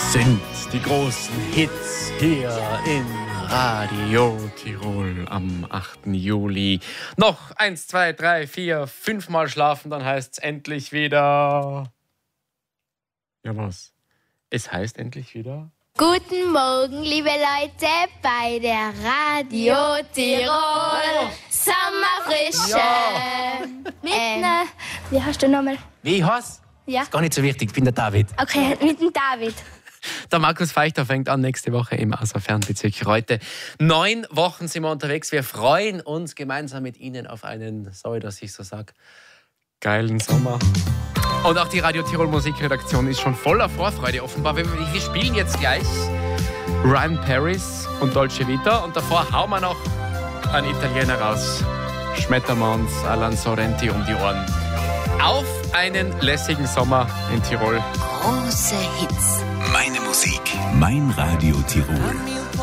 sind die großen Hits hier in Radio Tirol am 8. Juli. Noch 1, 2, 3, 4, 5 Mal schlafen, dann heißt es endlich wieder... Ja, was? Es heißt endlich wieder... Guten Morgen, liebe Leute, bei der Radio Tirol Sommerfrische. Ja. Wie hast du nochmal? Wie ich heiße? Ja. Ist gar nicht so wichtig, ich bin der David. Okay, mit dem David. Der Markus Feichter fängt an nächste Woche im Fernbezirk Reute. 9 Wochen sind wir unterwegs. Wir freuen uns gemeinsam mit Ihnen auf einen, sorry, dass ich so sage, geilen Sommer. Und auch die Radio Tirol Musikredaktion ist schon voller Vorfreude offenbar. Wir spielen jetzt gleich Ryan Paris und Dolce Vita und davor hauen wir noch einen Italiener raus. Schmettermanns, Alan Sorrenti um die Ohren. Auf einen lässigen Sommer in Tirol. Große Hits. Meine Musik, mein Radio Tirol.